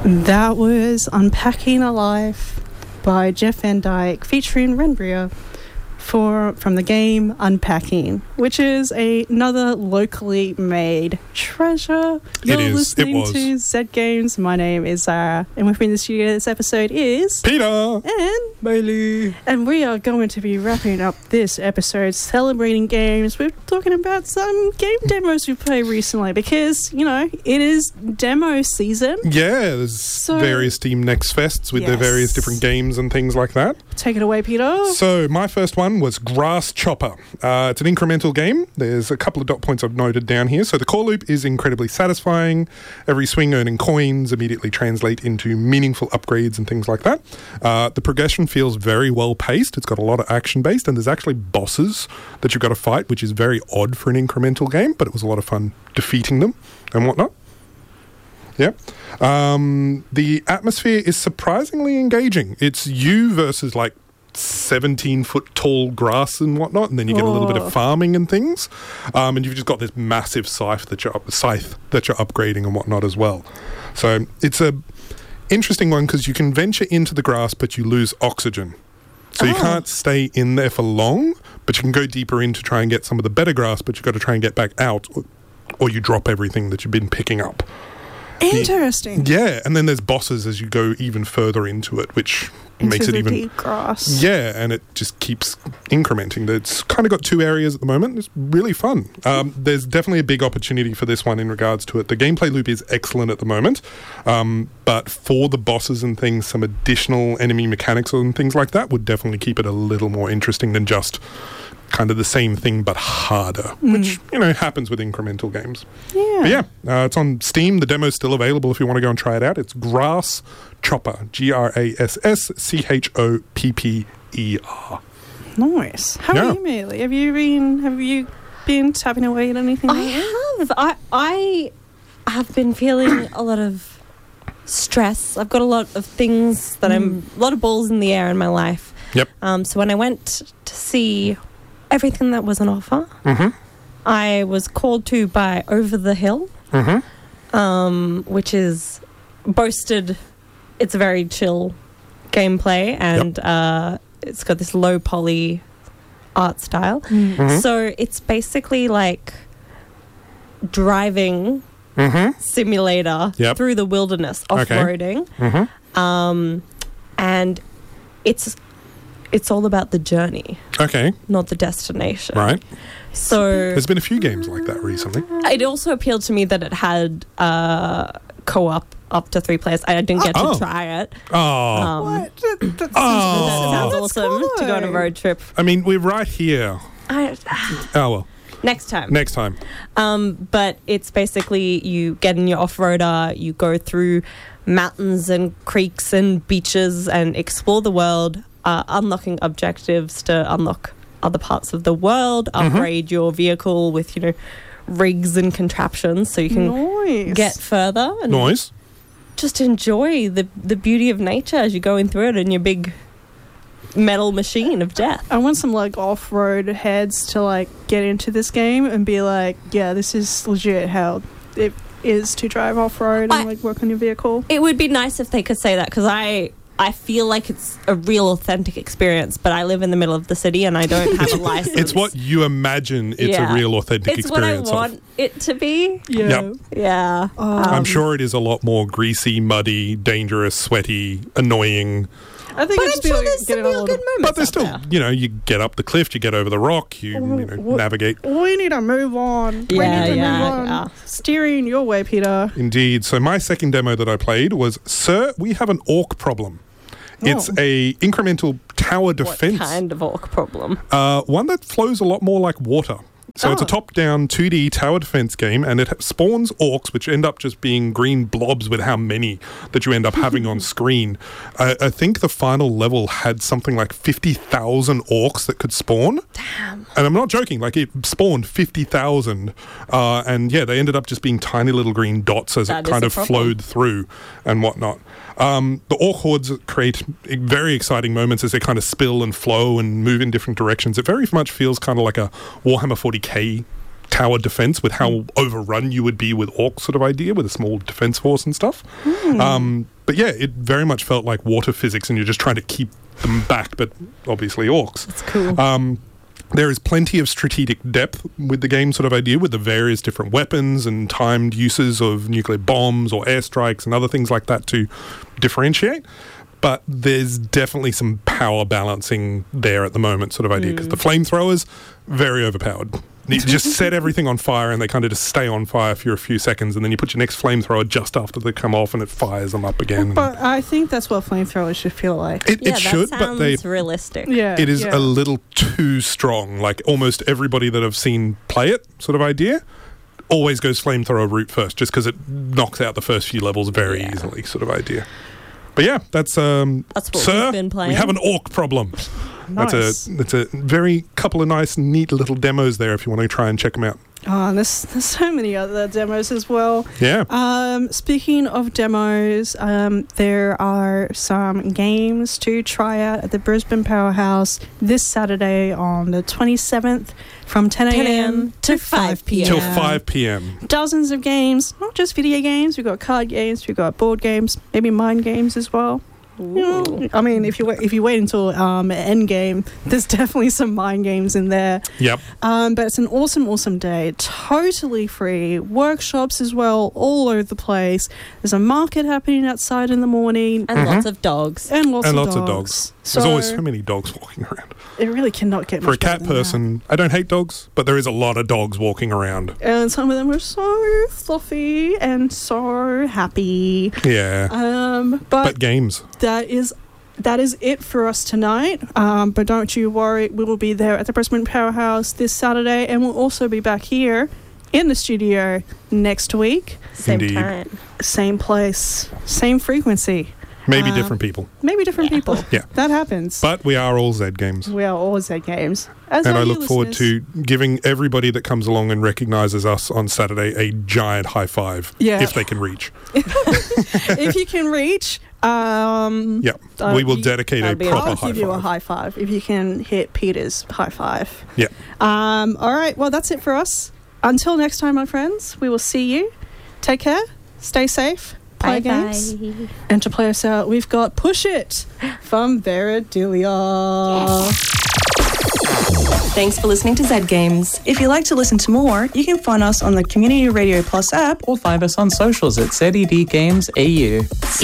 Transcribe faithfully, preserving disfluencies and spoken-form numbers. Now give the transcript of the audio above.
That was Unpacking a Life by Jeff Van Dyke featuring Renbria for from the game Unpacking, which is a, another locally made treasure. You're it is. listening it was. to Z Games. My name is Zara, and with me in the studio this episode is Peter and Bailey. And we are going to be wrapping up this episode celebrating games. We're talking about some game demos we played recently because, you know, it is demo season. Yeah, there's So- various Steam Next Fests with their Yes. various different games and things like that. Take it away, Peter. So my first one was Grass Chopper. Uh, it's an incremental game. There's a couple of dot points I've noted down here. So the core loop is incredibly satisfying. Every swing earning coins immediately translate into meaningful upgrades and things like that. Uh, the progression feels very well paced. It's got a lot of action based, and there's actually bosses that you've got to fight, which is very odd for an incremental game, but it was a lot of fun defeating them and whatnot. Yeah. Um, the atmosphere is surprisingly engaging. It's you versus like seventeen foot tall grass and whatnot, and then you get a little bit Oh. of farming and things. Um, and you've just got this massive scythe that you're up, scythe that you're upgrading and whatnot as well. So it's a interesting one because you can venture into the grass, but you lose oxygen. So you Oh. can't stay in there for long, but you can go deeper in to try and get some of the better grass, but you've got to try and get back out, or, or you drop everything that you've been picking up. Interesting. Yeah, and then there's bosses as you go even further into it, which Into makes it the even... deep grass. Yeah, and it just keeps incrementing. It's kind of got two areas at the moment. It's really fun. Um, there's definitely a big opportunity for this one in regards to it. The gameplay loop is excellent at the moment, um, but for the bosses and things, some additional enemy mechanics and things like that would definitely keep it a little more interesting than just kind of the same thing but harder, Mm. which, you know, happens with incremental games. Yeah. But yeah, uh, it's on Steam. The demo's still available if you want to go and try it out. It's Grass Chopper, G R A S S C H O P P E R. Nice. How Yeah. are you, Amelia? Have you been? Have you been tapping away at anything? I like that? have. I I have been feeling a lot of stress. I've got a lot of things that I'm a lot of balls in the air in my life. Yep. Um, so when I went to see everything that was on offer, Mm-hmm. I was called to by Over the Hill, Mm-hmm. um, which is boasted. It's a very chill gameplay, and uh, it's got this low poly art style. Mhm. So it's basically like driving Mm-hmm. simulator Yep. through the wilderness, Okay. off-roading, Mm-hmm. um, and it's it's all about the journey, Okay, not the destination. right. So There's been a few games like that recently. it also appealed to me that it had uh, co-op up to three players. I didn't get Oh. to try it. Oh, Um, What? That, that That Oh. sounds That's awesome cool, to go on a though. road trip. I mean, we're right here. I, Oh, well, next time. next time. Um, but it's basically you get in your off-roader, you go through mountains and creeks and beaches and explore the world, uh, unlocking objectives to unlock other parts of the world, upgrade your vehicle with, you know, rigs and contraptions so you can Nice. get further and Noise. just enjoy the, the beauty of nature as you're going through it in your big metal machine of death. I want some like off-road heads to like get into this game and be like, yeah, this is legit how it is to drive off-road and I- like work on your vehicle. It would be nice if they could say that, because I I feel like it's a real authentic experience, but I live in the middle of the city and I don't have a license. It's what you imagine it's Yeah. a real authentic it's what I experience want of. it to be. Yeah. Yep. Yeah. Oh. I'm Um, sure it is a lot more greasy, muddy, dangerous, sweaty, annoying. I think But it'd I'm just be sure like there's some getting a real lot good of- moments. But there's out still, there. you know, you get up the cliff, you get over the rock, you, you know, What- navigate. We need to move on. we Yeah, need to yeah, move on. yeah. Steering your way, Peter. Indeed. So my second demo that I played was, Sir, we have an orc problem. It's Oh. a incremental tower What defense. kind of orc problem? Uh, one that flows a lot more like water. So it's a Oh. top-down two D tower defense game, and it spawns orcs, which end up just being green blobs with how many that you end up having on screen. I, I think the final level had something like fifty thousand orcs that could spawn. Damn. And I'm not joking, like it spawned fifty thousand. Uh, and yeah, they ended up just being tiny little green dots as That it is kind a of problem. flowed through and whatnot. Um, the orc hordes create very exciting moments as they kind of spill and flow and move in different directions. It very much feels kind of like a Warhammer forty K tower defense with how overrun you would be with orcs sort of idea with a small defense force and stuff. Um, but yeah, it very much felt like water physics, and you're just trying to keep them back, but obviously orcs. It's cool. Um, there is plenty of strategic depth with the game sort of idea, with the various different weapons and timed uses of nuclear bombs or airstrikes and other things like that to differentiate. But there's definitely some power balancing there at the moment sort of idea, because the flamethrowers, very overpowered. You just set everything on fire and they kind of just stay on fire for a few seconds, and then you put your next flamethrower just after they come off and it fires them up again. But I think that's what flamethrowers should feel like. It, yeah, it that should, sounds but they realistic. Yeah, it is yeah. a little too strong. Like almost everybody that I've seen play it sort of idea always goes flamethrower route first, just because it knocks out the first few levels very Yeah. easily sort of idea. But yeah, that's um That's what sir, we've been playing. we have an orc problem. Nice. That's a that's a very couple of nice neat little demos there if you want to try and check them out. Oh, and there's, there's so many other demos as well. Yeah. Um, speaking of demos, um, there are some games to try out at the Brisbane Powerhouse this Saturday on the twenty-seventh from ten a.m. to five p.m. Till five p.m. Dozens of games, not just video games. We've got card games, we've got board games, maybe mind games as well. You know, I mean, if you wait, if you wait until um, end game, there's definitely some mind games in there. Yep. Um, but it's an awesome, awesome day. Totally free. Workshops as well, all over the place. There's a market happening outside in the morning, And Mhm. lots of dogs. and lots, And of, lots dogs. of dogs. So There's always so many dogs walking around. it really cannot get For a much better cat than that. person, I don't hate dogs, but there is a lot of dogs walking around. And some of them are so fluffy and so happy. Yeah. Um, but but games. that is that is it for us tonight. Um, but don't you worry, we will be there at the Brisbane Powerhouse this Saturday, and we'll also be back here in the studio next week. Same Indeed. time. Same place, same frequency. Maybe Um, different people. Maybe different Yeah. people. Yeah. That happens. But we are all Z Games. we are all Z Games. As And are I you look forward listeners. to giving everybody that comes along and recognises us on Saturday a giant high five, Yeah. if they can reach. If you can reach, um, Yeah, Uh, we will you- dedicate a that'd be proper I'll high give you a five. high five if you can hit Peter's high five. Yeah. Um, all right. Well, that's it for us. Until next time, my friends, we will see you. Take care. Stay safe. Play games. Bye-bye. And to play us out, we've got Push It from Veridilia. Thanks for listening to Z Games. If you'd like to listen to more, you can find us on the Community Radio Plus app. Or find us on socials at Z E D Games A U.